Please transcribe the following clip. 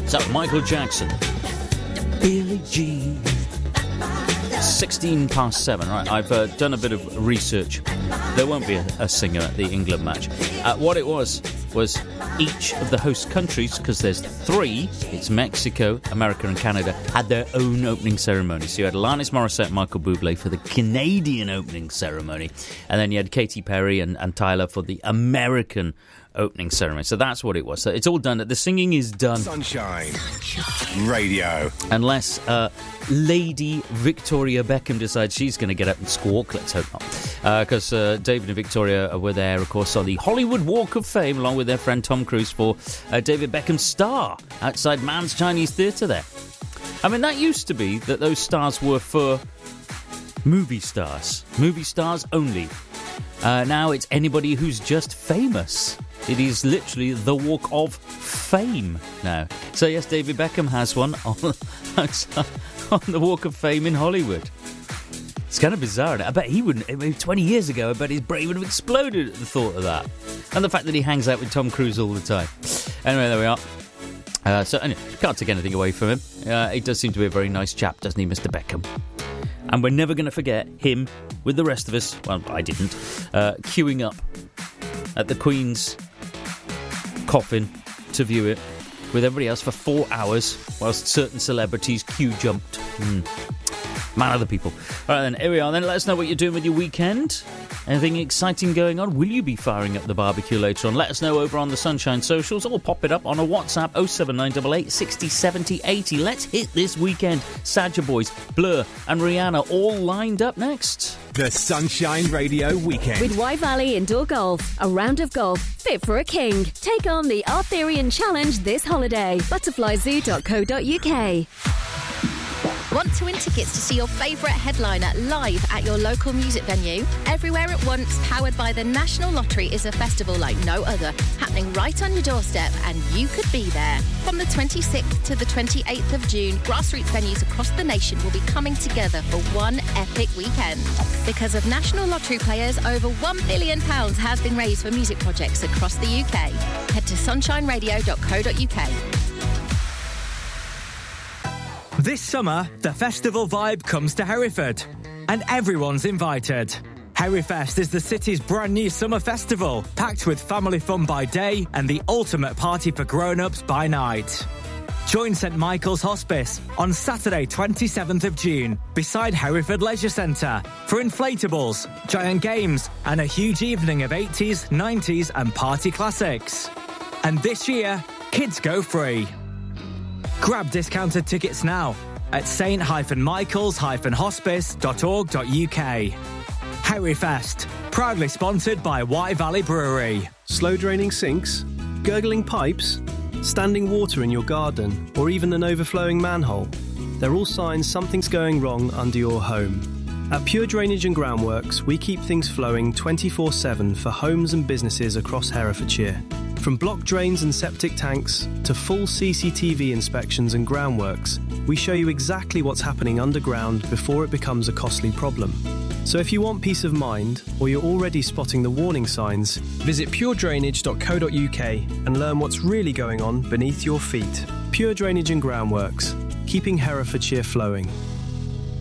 So that was Michael Jackson. Billie Jean. 16 past 7. Right, I've done a bit of research. There won't be a singer at the England match. What it was each of the host countries, because there's 3, it's Mexico, America and Canada, had their own opening ceremony. So you had Alanis Morissette and Michael Bublé for the Canadian opening ceremony, and then you had Katy Perry and Tyler for the American opening ceremony. So that's what it was. So it's all done. The singing is done. Sunshine Radio. Unless Lady Victoria Beckham decides she's going to get up and squawk. Let's hope not. Because David and Victoria were there, of course, on the Hollywood Walk of Fame, along with their friend Tom Cruise, for David Beckham's Star outside Mann's Chinese Theatre there. I mean, that used to be that those stars were for movie stars only. Now it's anybody who's just famous. It is literally the Walk of Fame now. So yes, David Beckham has one on the Walk of Fame in Hollywood. It's kind of bizarre. I bet he wouldn't. I mean, 20 years ago, I bet his brain would have exploded at the thought of that. And the fact that he hangs out with Tom Cruise all the time. Anyway, there we are. So anyway, can't take anything away from him. He does seem to be a very nice chap, doesn't he, Mr. Beckham? And we're never going to forget him with the rest of us. Well, I didn't. Queuing up at the Queen's coffin to view it with everybody else for 4 hours whilst certain celebrities queue jumped. Man of the people. All right, then, here we are. Then let us know what you're doing with your weekend. Anything exciting going on? Will you be firing up the barbecue later on? Let us know over on the Sunshine Socials, or pop it up on a WhatsApp 07988 60 70 80. Let's hit this weekend. Saja Boys, Blur and Rihanna all lined up next. The Sunshine Radio Weekend. With Y Valley Indoor Golf, a round of golf fit for a king. Take on the Arthurian Challenge this holiday. Butterflyzoo.co.uk. Want to win tickets to see your favourite headliner live at your local music venue? Everywhere at Once, powered by the National Lottery, is a festival like no other, happening right on your doorstep, and you could be there. From the 26th to the 28th of June, grassroots venues across the nation will be coming together for one epic weekend. Because of National Lottery players, over £1 billion has been raised for music projects across the UK. Head to sunshineradio.co.uk. This summer, the festival vibe comes to Hereford, and everyone's invited. Herefest is the city's brand new summer festival, packed with family fun by day and the ultimate party for grown-ups by night. Join St Michael's Hospice on Saturday 27th of June, beside Hereford Leisure Centre, for inflatables, giant games and a huge evening of 80s, 90s and party classics. And this year, kids go free. Grab discounted tickets now at st-michaels-hospice.org.uk. Herefest, proudly sponsored by Y Valley Brewery. Slow draining sinks, gurgling pipes, standing water in your garden, or even an overflowing manhole. They're all signs something's going wrong under your home. At Pure Drainage and Groundworks, we keep things flowing 24/7 for homes and businesses across Herefordshire. From block drains and septic tanks to full CCTV inspections and groundworks, we show you exactly what's happening underground before it becomes a costly problem. So if you want peace of mind, or you're already spotting the warning signs, visit puredrainage.co.uk and learn what's really going on beneath your feet. Pure Drainage and Groundworks, keeping Herefordshire flowing.